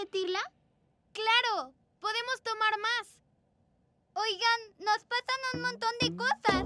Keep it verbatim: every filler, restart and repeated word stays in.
repetirla? ¡Claro! ¡Podemos tomar más! Oigan, nos pasan un montón de cosas.